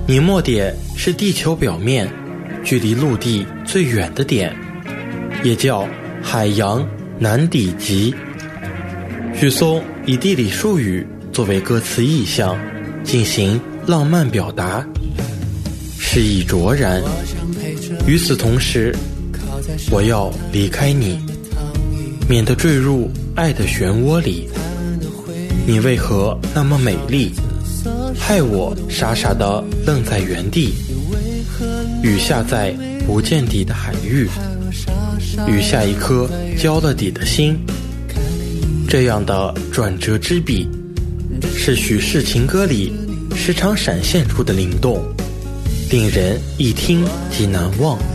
宁末点是地球表面距离陆地最远的点，也叫海洋南底极。许嵩以地理术语作为歌词意象进行浪漫表达，诗意卓然。与此同时，我要离开你，免得坠入爱的漩涡里。你为何那么美丽，害我傻傻地愣在原地。雨下在不见底的海域，雨下一颗浇了底的心。这样的转折之笔，是许氏情歌里时常闪现出的灵动，令人一听即难忘。